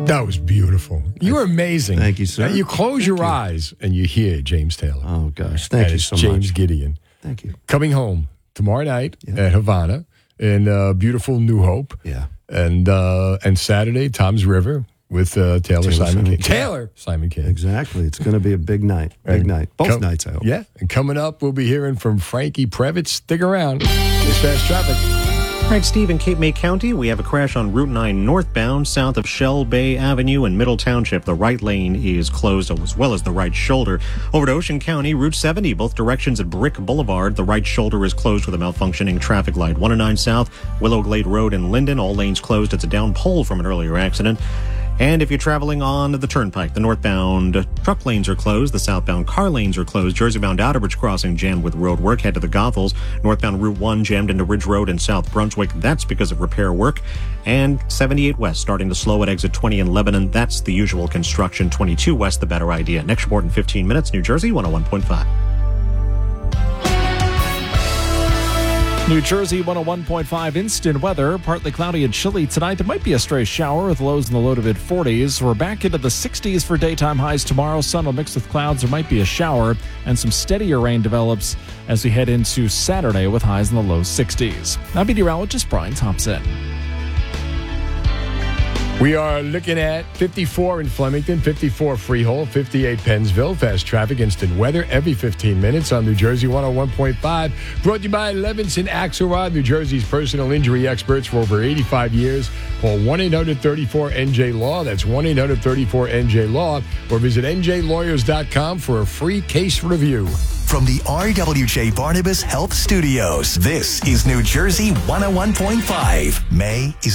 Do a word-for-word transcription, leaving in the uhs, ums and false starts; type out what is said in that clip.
That was beautiful. You were amazing. Thank you, sir. Now, you close Thank your you. eyes and you hear James Taylor. Oh, gosh. Thank and you it's so James much. Gideon. Thank you. Coming home tomorrow night Yeah. at Havana in uh, beautiful New Hope. Yeah. And uh, and Saturday, Tom's River with uh, Taylor, Taylor Simon Simon King. King. Taylor Simon King. Exactly. It's going to be a big night. Big And night. Both com- nights, I hope. Yeah. And coming up, we'll be hearing from Frankie Previtz. Stick around. It's Fast Traffic. All right, Steve, in Cape May County, we have a crash on Route nine northbound south of Shell Bay Avenue in Middle Township. The right lane is closed as well as the right shoulder. Over to Ocean County, Route seventy, both directions at Brick Boulevard. The right shoulder is closed with a malfunctioning traffic light. one oh nine South, Willow Glade Road in Linden, all lanes closed. It's a down pole from an earlier accident. And if you're traveling on the Turnpike, the northbound truck lanes are closed. The southbound car lanes are closed. Jersey-bound Outerbridge Crossing jammed with road work. Head to the Goethals. Northbound Route one jammed into Ridge Road in South Brunswick. That's because of repair work. And seventy-eight West starting to slow at exit twenty in Lebanon. That's the usual construction. twenty-two West, the better idea. Next report in fifteen minutes. New Jersey, one oh one point five. New Jersey one oh one point five instant weather. Partly cloudy and chilly tonight. There might be a stray shower with lows in the low to mid forties. We're back into the sixties for daytime highs tomorrow. Sun will mix with clouds. There might be a shower, and some steadier rain develops as we head into Saturday with highs in the low sixties. I'm meteorologist Brian Thompson. We are looking at fifty-four in Flemington, fifty-four Freehold, fifty-eight Pennsville. Fast traffic, instant weather every fifteen minutes on New Jersey one oh one point five. Brought to you by Levinson Axelrod, New Jersey's personal injury experts for over eighty-five years. Call one eight hundred thirty-four N J Law. That's one eight hundred thirty-four N J Law. Or visit N J lawyers dot com for a free case review. From the R W J Barnabas Health Studios, this is New Jersey one oh one point five. May is